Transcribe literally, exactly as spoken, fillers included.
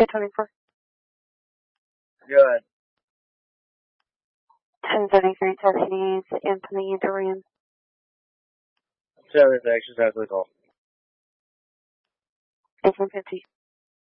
two twenty-four. Good. ten thirty-three, ten eighty, Anthony Dorian. Seven actions, that's the call. eighteen fifty.